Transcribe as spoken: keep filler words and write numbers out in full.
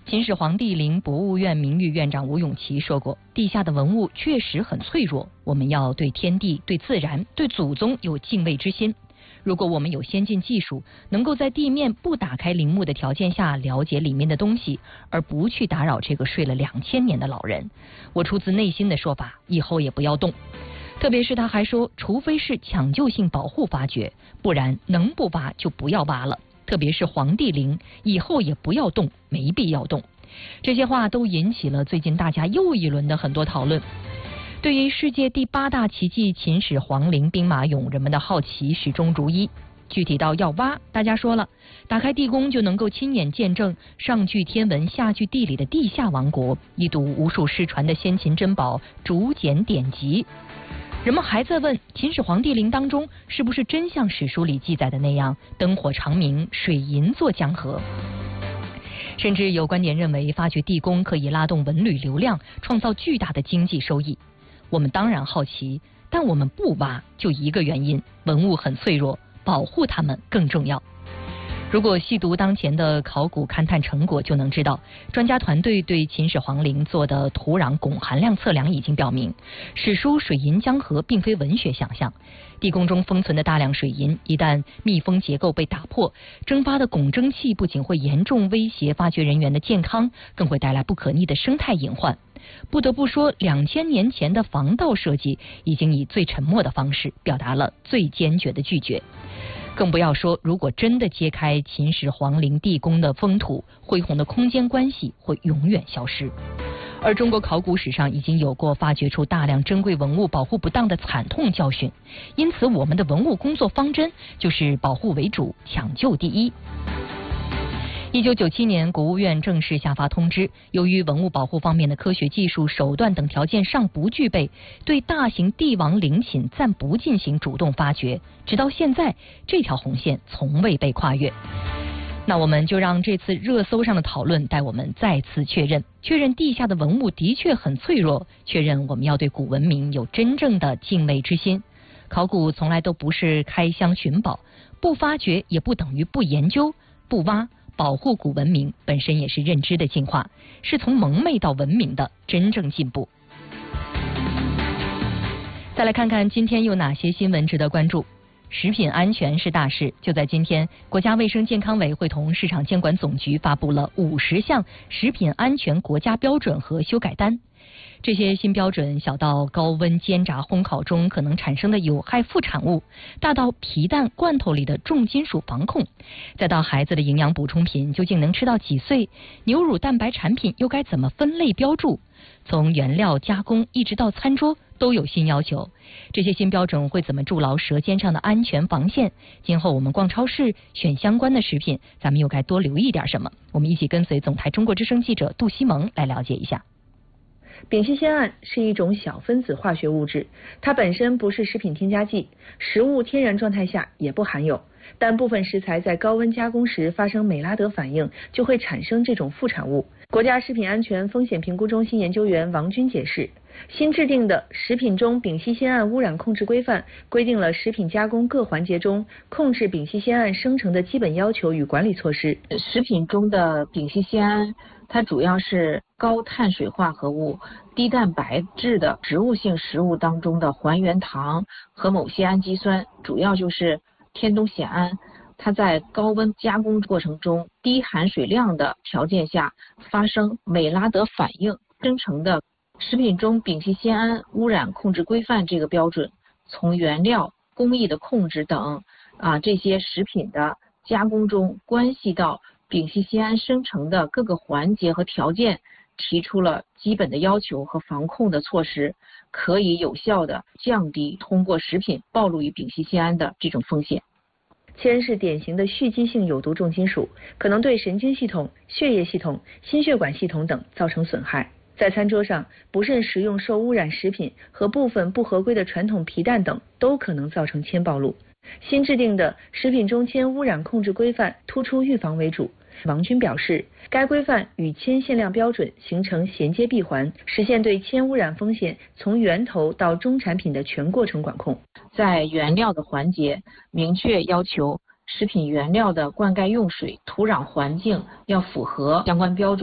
秦始皇帝陵博物院名誉院长吴永琪说过，地下的文物确实很脆弱，我们要对天地、对自然、对祖宗有敬畏之心。如果我们有先进技术，能够在地面不打开陵墓的条件下了解里面的东西，而不去打扰这个睡了两千年的老人，我出自内心的说法，以后也不要动。特别是他还说，除非是抢救性保护发掘，不然能不挖就不要挖了。特别是皇帝陵，以后也不要动，没必要动。这些话都引起了最近大家又一轮的很多讨论。对于世界第八大奇迹秦始皇陵兵马俑，人们的好奇始终如一。具体到要挖，大家说了，打开地宫就能够亲眼见证上具天文下具地理的地下王国，一睹无数失传的先秦珍宝，竹简典籍。人们还在问，秦始皇帝陵当中是不是真像史书里记载的那样，灯火长明，水银作江河？甚至有观点认为，发掘地宫可以拉动文旅流量，创造巨大的经济收益。我们当然好奇，但我们不挖，就一个原因：文物很脆弱，保护它们更重要。如果细读当前的考古勘探成果，就能知道，专家团队对秦始皇陵做的土壤汞含量测量已经表明，史书水银江河并非文学想象。地宫中封存的大量水银，一旦密封结构被打破，蒸发的汞蒸气不仅会严重威胁发掘人员的健康，更会带来不可逆的生态隐患。不得不说，两千年前的防盗设计已经以最沉默的方式表达了最坚决的拒绝。更不要说，如果真的揭开秦始皇陵地宫的封土，恢宏的空间关系会永远消失。而中国考古史上已经有过发掘出大量珍贵文物保护不当的惨痛教训，因此我们的文物工作方针就是保护为主，抢救第一。一九九七年，国务院正式下发通知，由于文物保护方面的科学技术手段等条件尚不具备，对大型帝王陵寝暂不进行主动发掘。直到现在，这条红线从未被跨越。那我们就让这次热搜上的讨论带我们再次确认，确认地下的文物的确很脆弱，确认我们要对古文明有真正的敬畏之心。考古从来都不是开箱寻宝，不发掘也不等于不研究，不挖。保护古文明本身也是认知的进化，是从蒙昧到文明的真正进步。再来看看今天有哪些新闻值得关注。食品安全是大事，就在今天，国家卫生健康委会同市场监管总局发布了五十项食品安全国家标准和修改单。这些新标准小到高温煎炸烘烤中可能产生的有害副产物，大到皮蛋罐头里的重金属防控，再到孩子的营养补充品究竟能吃到几岁，牛乳蛋白产品又该怎么分类标注，从原料加工一直到餐桌都有新要求。这些新标准会怎么筑牢舌尖上的安全防线？今后我们逛超市选相关的食品，咱们又该多留意点什么？我们一起跟随总台中国之声记者杜西蒙来了解一下。 丙烯酰胺是一种小分子化学物质，它本身不是食品添加剂，食物天然状态下也不含有，但部分食材在高温加工时发生美拉德反应，就会产生这种副产物。国家食品安全风险评估中心研究员王军解释，新制定的《食品中丙烯酰胺污染控制规范》规定了食品加工各环节中控制丙烯酰胺生成的基本要求与管理措施。 食品中的丙烯酰胺它主要是高碳水化合物、低蛋白质的植物性食物当中的还原糖和某些氨基酸，主要就是天冬酰胺。它在高温加工过程中低含水量的条件下发生美拉德反应生成的。食品中丙烯酰胺污染控制规范这个标准，从原料、工艺的控制等啊这些食品的加工中关系到丙烯酰胺生成的各个环节和条件，提出了基本的要求和防控的措施，可以有效的降低通过食品暴露于丙烯酰胺的这种风险。 铅是典型的蓄积性有毒重金属，可能对神经系统、血液系统、心血管系统等造成损害。在餐桌上，不慎食用受污染食品和部分不合规的传统皮蛋等，都可能造成铅暴露。新制定的《食品中铅污染控制规范》突出预防为主。王军表示，该规范与铅限量标准形成衔接闭环，实现对铅污染风险从源头到终产品的全过程管控。 在原料的环节，明确要求食品原料的灌溉用水、土壤环境要符合相关标准。